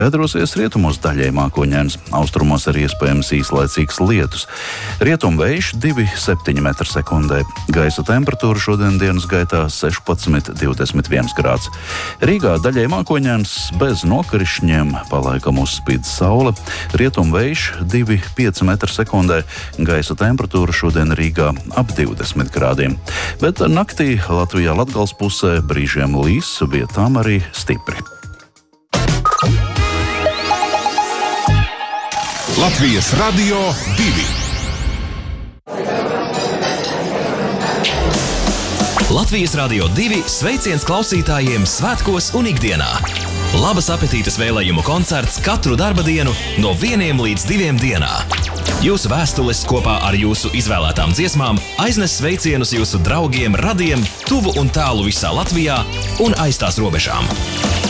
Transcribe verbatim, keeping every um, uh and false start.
Vēdrosies rietumos daļai mākoņains, austrumos arī iespējams īslaicīgs lietus. Rietumvējš divi komats septiņi metri sekundē. Gaisa temperatūra šodien dienas gaitā sešpadsmit līdz divdesmit viens grāds. Rīgā daļai mākoņains bez nokrišņiem, palaikam uzspīd saule. Rietumvējš divi komats pieci metri sekundē. Gaisa temperatūra šodien Rīgā ap divdesmit grādiem. Bet naktī Latvijā Latgales pusē brīžiem līs, vietām arī stipri. Latvijas Radio divi. Latvijas Radio divi sveiciens klausītājiem svētkos un ikdienā. Labas apetītes vēlējumu koncerts katru darba dienu no vieniem līdz diviem dienā. Jūsu vēstules kopā ar jūsu izvēlētām dziesmām aiznes sveicienus jūsu draugiem, radiem, tuvu un tālu visā Latvijā un aiz tās robežām.